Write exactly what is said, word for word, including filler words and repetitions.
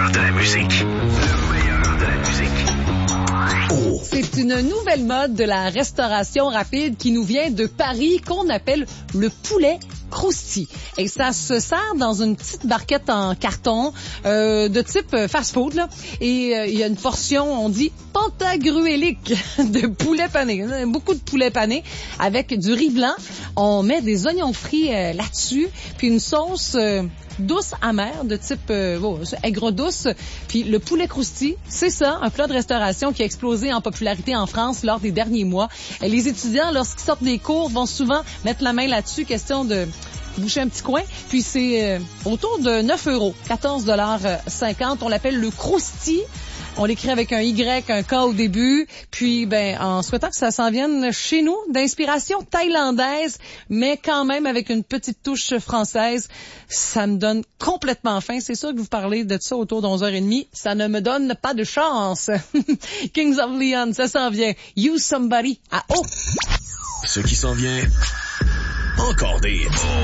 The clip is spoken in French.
meilleur de la musique. Le meilleur de la musique. Oh. C'est une nouvelle mode de la restauration rapide qui nous vient de Paris qu'on appelle le poulet croustille. Et ça se sert dans une petite barquette en carton euh, de type fast-food, là. Et euh, il y a une portion, on dit, pantagruélique de poulet pané. Beaucoup de poulet pané avec du riz blanc. On met des oignons frits euh, là-dessus, puis une sauce euh, douce amère de type euh, oh, aigre-douce. Puis le poulet croustille, c'est ça, un plat de restauration qui a explosé en popularité en France lors des derniers mois. Et les étudiants, lorsqu'ils sortent des cours, vont souvent mettre la main là-dessus, question de boucher un petit coin. Puis c'est euh, autour de neuf euros, quatorze dollars cinquante. On l'appelle le croustille. On l'écrit avec un Y, un K au début. Puis, ben, en souhaitant que ça s'en vienne chez nous, d'inspiration thaïlandaise, mais quand même avec une petite touche française, ça me donne complètement faim. C'est sûr que vous parlez de ça autour de onze heures trente. Ça ne me donne pas de chance. Kings of Leon, ça s'en vient. You Somebody à haut. Ce qui s'en vient, encore des hits.